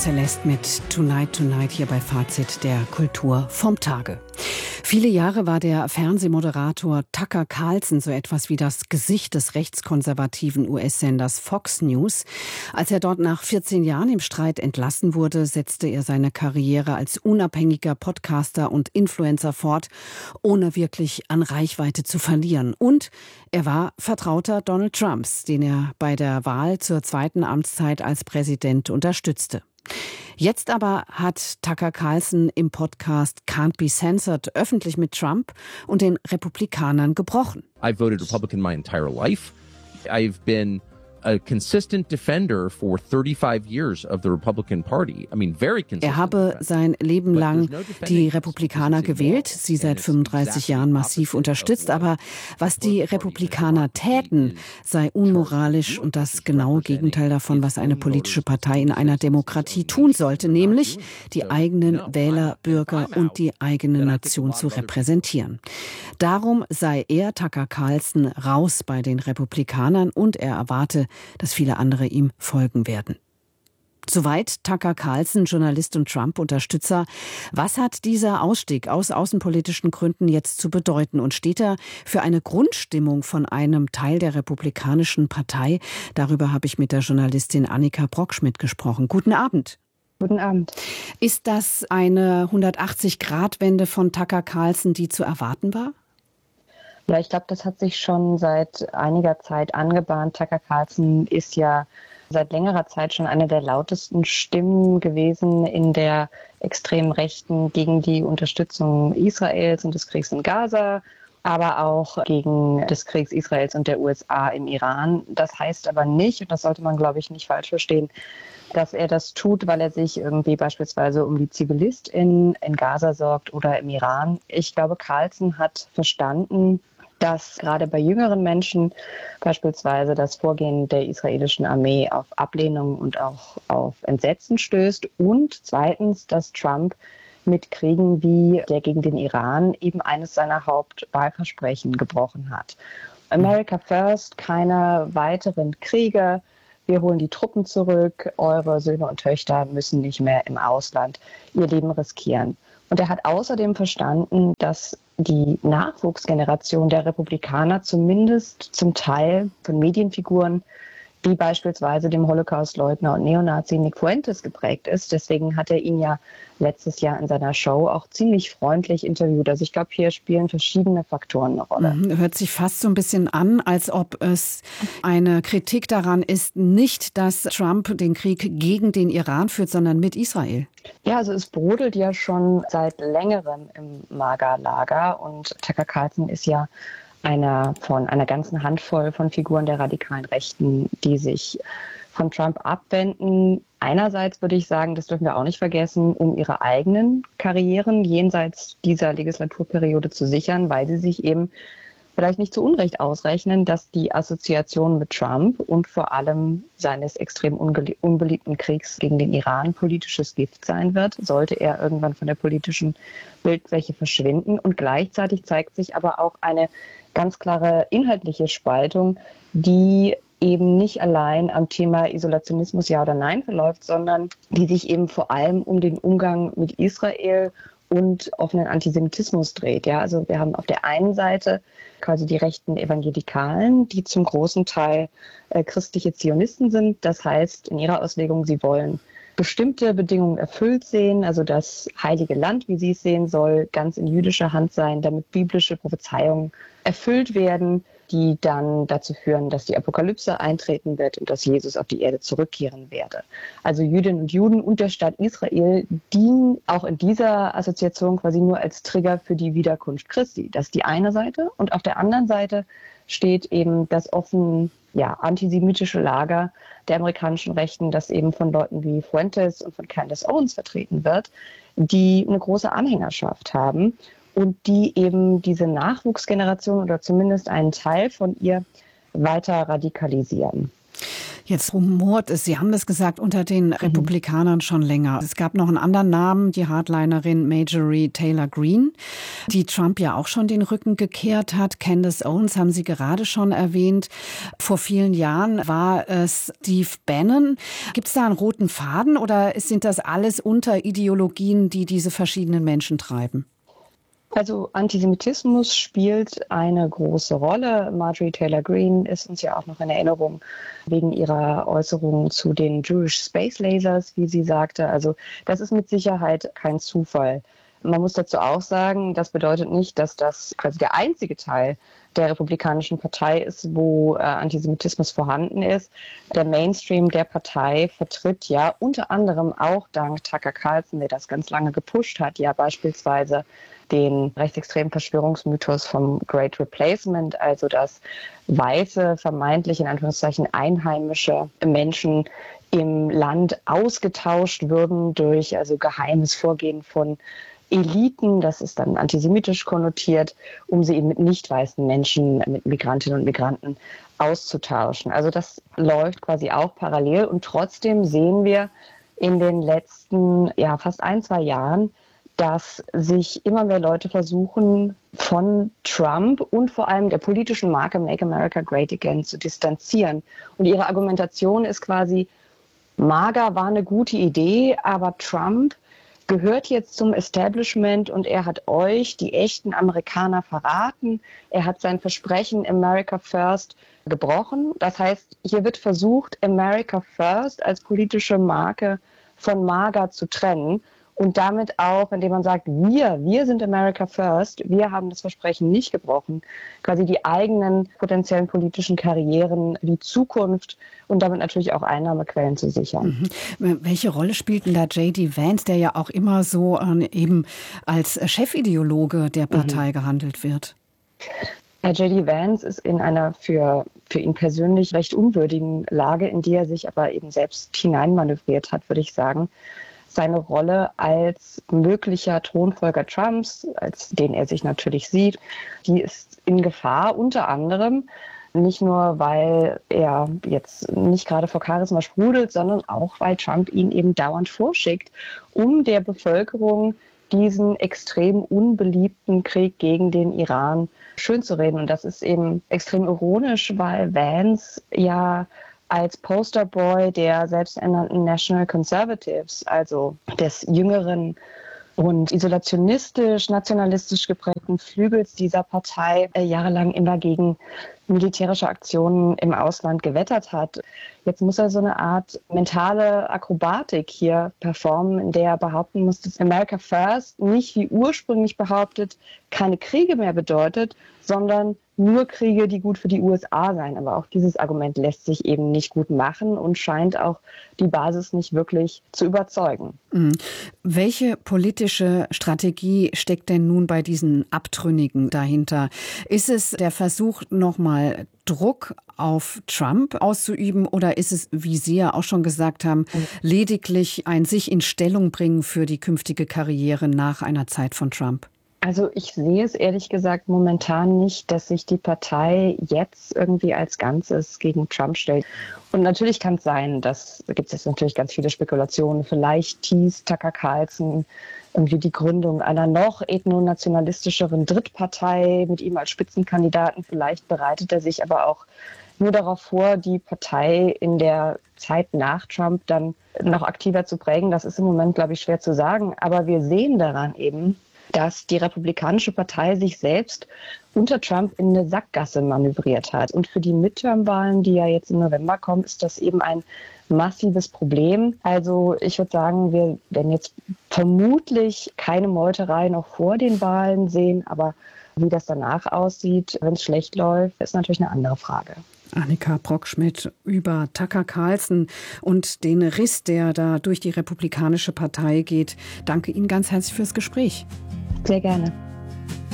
Celeste mit Tonight Tonight hier bei Fazit der Kultur vom Tage. Viele Jahre war der Fernsehmoderator Tucker Carlson so etwas wie das Gesicht des rechtskonservativen US-Senders Fox News. Als er dort nach 14 Jahren im Streit entlassen wurde, setzte er seine Karriere als unabhängiger Podcaster und Influencer fort, ohne wirklich an Reichweite zu verlieren. Und er war Vertrauter Donald Trumps, den er bei der Wahl zur zweiten Amtszeit als Präsident unterstützte. Jetzt aber hat Tucker Carlson im Podcast Can't Be Censored öffentlich mit Trump und den Republikanern gebrochen. I've voted Republican my entire life. I've been a consistent defender for 35 years of the Republican Party. I mean, very consistent. Er habe sein Leben lang die Republikaner gewählt, sie seit 35 Jahren massiv unterstützt. Aber was die Republikaner täten, sei unmoralisch und das genaue Gegenteil davon, was eine politische Partei in einer Demokratie tun sollte, nämlich die eigenen Wähler, Bürger und die eigene Nation zu repräsentieren. Darum sei er, Tucker Carlson, raus bei den Republikanern und er erwarte, dass viele andere ihm folgen werden. Soweit Tucker Carlson, Journalist und Trump-Unterstützer. Was hat dieser Ausstieg aus außenpolitischen Gründen jetzt zu bedeuten? Und steht er für eine Grundstimmung von einem Teil der Republikanischen Partei? Darüber habe ich mit der Journalistin Annika Brockschmidt gesprochen. Guten Abend. Guten Abend. Ist das eine 180-Grad-Wende von Tucker Carlson, die zu erwarten war? Ja, ich glaube, das hat sich schon seit einiger Zeit angebahnt. Tucker Carlson ist ja seit längerer Zeit schon eine der lautesten Stimmen gewesen in der extremen Rechten gegen die Unterstützung Israels und des Kriegs in Gaza, aber auch gegen des Kriegs Israels und der USA im Iran. Das heißt aber nicht, und das sollte man, glaube ich, nicht falsch verstehen, dass er das tut, weil er sich irgendwie beispielsweise um die ZivilistInnen in Gaza sorgt oder im Iran. Ich glaube, Carlson hat verstanden, dass gerade bei jüngeren Menschen beispielsweise das Vorgehen der israelischen Armee auf Ablehnung und auch auf Entsetzen stößt. Und zweitens, dass Trump mit Kriegen wie der gegen den Iran eben eines seiner Hauptwahlversprechen gebrochen hat. America First, keine weiteren Kriege. Wir holen die Truppen zurück. Eure Söhne und Töchter müssen nicht mehr im Ausland ihr Leben riskieren. Und er hat außerdem verstanden, dass die Nachwuchsgeneration der Republikaner zumindest zum Teil von Medienfiguren wie beispielsweise dem Holocaust-Leugner und Neonazi Nick Fuentes geprägt ist. Deswegen hat er ihn ja letztes Jahr in seiner Show auch ziemlich freundlich interviewt. Also ich glaube, hier spielen verschiedene Faktoren eine Rolle. Hört sich fast so ein bisschen an, als ob es eine Kritik daran ist, nicht, dass Trump den Krieg gegen den Iran führt, sondern mit Israel. Ja, also es brodelt ja schon seit längerem im MAGA-Lager und Tucker Carlson ist ja einer von einer ganzen Handvoll von Figuren der radikalen Rechten, die sich von Trump abwenden. Einerseits würde ich sagen, das dürfen wir auch nicht vergessen, um ihre eigenen Karrieren jenseits dieser Legislaturperiode zu sichern, weil sie sich eben vielleicht nicht zu Unrecht ausrechnen, dass die Assoziation mit Trump und vor allem seines extrem unbeliebten Kriegs gegen den Iran politisches Gift sein wird, sollte er irgendwann von der politischen Bildfläche verschwinden. Und gleichzeitig zeigt sich aber auch eine ganz klare inhaltliche Spaltung, die eben nicht allein am Thema Isolationismus ja oder nein verläuft, sondern die sich eben vor allem um den Umgang mit Israel und offenen Antisemitismus dreht. Ja, also wir haben auf der einen Seite quasi die rechten Evangelikalen, die zum großen Teil christliche Zionisten sind. Das heißt, in ihrer Auslegung, sie wollen bestimmte Bedingungen erfüllt sehen. Also das heilige Land, wie sie es sehen, soll ganz in jüdischer Hand sein, damit biblische Prophezeiungen erfüllt werden, die dann dazu führen, dass die Apokalypse eintreten wird und dass Jesus auf die Erde zurückkehren werde. Also Jüdinnen und Juden und der Staat Israel dienen auch in dieser Assoziation quasi nur als Trigger für die Wiederkunft Christi. Das ist die eine Seite. Und auf der anderen Seite steht eben das offen antisemitische Lager der amerikanischen Rechten, das eben von Leuten wie Fuentes und von Candace Owens vertreten wird, die eine große Anhängerschaft haben und die eben diese Nachwuchsgeneration oder zumindest einen Teil von ihr weiter radikalisieren. Jetzt rumort es, Sie haben das gesagt, unter den Republikanern schon länger. Es gab noch einen anderen Namen, die Hardlinerin Marjorie Taylor Greene, die Trump ja auch schon den Rücken gekehrt hat. Candace Owens haben Sie gerade schon erwähnt. Vor vielen Jahren war es Steve Bannon. Gibt es da einen roten Faden oder sind das alles Unterideologien, die diese verschiedenen Menschen treiben? Also Antisemitismus spielt eine große Rolle. Marjorie Taylor Greene ist uns ja auch noch in Erinnerung wegen ihrer Äußerungen zu den Jewish Space Lasers, wie sie sagte. Also das ist mit Sicherheit kein Zufall. Man muss dazu auch sagen, das bedeutet nicht, dass das quasi der einzige Teil der Republikanischen Partei ist, wo Antisemitismus vorhanden ist. Der Mainstream der Partei vertritt ja unter anderem auch dank Tucker Carlson, der das ganz lange gepusht hat, ja beispielsweise den rechtsextremen Verschwörungsmythos vom Great Replacement, also dass weiße, vermeintlich in Anführungszeichen einheimische Menschen im Land ausgetauscht würden durch also geheimes Vorgehen von Eliten, das ist dann antisemitisch konnotiert, um sie eben mit nicht weißen Menschen, mit Migrantinnen und Migranten auszutauschen. Also das läuft quasi auch parallel und trotzdem sehen wir in den letzten fast 1-2 Jahren, dass sich immer mehr Leute versuchen, von Trump und vor allem der politischen Marke Make America Great Again zu distanzieren. Und ihre Argumentation ist quasi, MAGA war eine gute Idee, aber Trump gehört jetzt zum Establishment und er hat euch, die echten Amerikaner, verraten. Er hat sein Versprechen America First gebrochen. Das heißt, hier wird versucht, America First als politische Marke von MAGA zu trennen. Und damit auch, indem man sagt, wir sind America First, wir haben das Versprechen nicht gebrochen, quasi die eigenen potenziellen politischen Karrieren, die Zukunft und damit natürlich auch Einnahmequellen zu sichern. Welche Rolle spielt denn da J.D. Vance, der ja auch immer so eben als Chefideologe der Partei gehandelt wird? J.D. Vance ist in einer für ihn persönlich recht unwürdigen Lage, in die er sich aber eben selbst hineinmanövriert hat, würde ich sagen. Seine Rolle als möglicher Thronfolger Trumps, als den er sich natürlich sieht, die ist in Gefahr, unter anderem nicht nur, weil er jetzt nicht gerade vor Charisma sprudelt, sondern auch, weil Trump ihn eben dauernd vorschickt, um der Bevölkerung diesen extrem unbeliebten Krieg gegen den Iran schönzureden. Und das ist eben extrem ironisch, weil Vance ja als Posterboy der selbsternannten National Conservatives, also des jüngeren und isolationistisch, nationalistisch geprägten Flügels dieser Partei jahrelang immer gegen militärische Aktionen im Ausland gewettert hat. Jetzt muss er so eine Art mentale Akrobatik hier performen, in der er behaupten muss, dass America First nicht wie ursprünglich behauptet keine Kriege mehr bedeutet, sondern nur Kriege, die gut für die USA seien. Aber auch dieses Argument lässt sich eben nicht gut machen und scheint auch die Basis nicht wirklich zu überzeugen. Welche politische Strategie steckt denn nun bei diesen Abtrünnigen dahinter? Ist es der Versuch, nochmal Druck auf Trump auszuüben oder ist es, wie Sie ja auch schon gesagt haben, lediglich ein sich in Stellung bringen für die künftige Karriere nach einer Zeit von Trump? Also ich sehe es ehrlich gesagt momentan nicht, dass sich die Partei jetzt irgendwie als Ganzes gegen Trump stellt. Und natürlich kann es sein, da gibt es jetzt natürlich ganz viele Spekulationen, vielleicht teast Tucker Carlson irgendwie die Gründung einer noch ethnonationalistischeren Drittpartei mit ihm als Spitzenkandidaten. Vielleicht bereitet er sich aber auch nur darauf vor, die Partei in der Zeit nach Trump dann noch aktiver zu prägen. Das ist im Moment, glaube ich, schwer zu sagen. Aber wir sehen daran eben, dass die Republikanische Partei sich selbst unter Trump in eine Sackgasse manövriert hat. Und für die Midterm-Wahlen, die ja jetzt im November kommen, ist das eben ein massives Problem. Also ich würde sagen, wir werden jetzt vermutlich keine Meuterei noch vor den Wahlen sehen, aber wie das danach aussieht, wenn es schlecht läuft, ist natürlich eine andere Frage. Annika Brockschmidt über Tucker Carlson und den Riss, der da durch die Republikanische Partei geht. Danke Ihnen ganz herzlich fürs Gespräch. Sehr gerne.